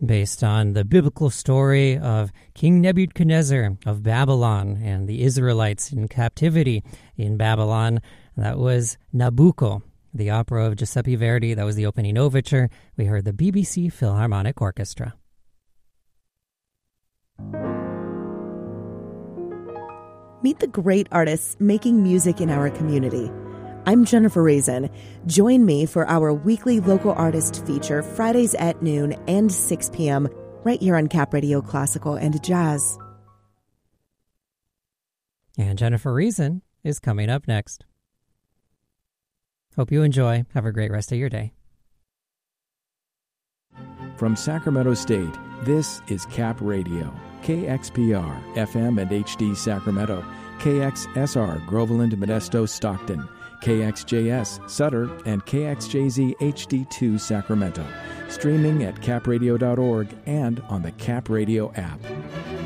based on the biblical story of King Nebuchadnezzar of Babylon and the Israelites in captivity in Babylon. That was Nabucco, the opera of Giuseppe Verdi. That was the opening overture. We heard the BBC Philharmonic Orchestra. Meet the great artists making music in our community. I'm Jennifer Reason. Join me for our weekly local artist feature Fridays at noon and 6 p.m. right here on Cap Radio Classical and Jazz. And Jennifer Reason is coming up next. Hope you enjoy. Have a great rest of your day. From Sacramento State, this is Cap Radio. KXPR, FM and HD Sacramento. KXSR, Groveland, Modesto, Stockton. KXJS, Sutter, and KXJZ HD2 Sacramento. Streaming at capradio.org and on the Cap Radio app.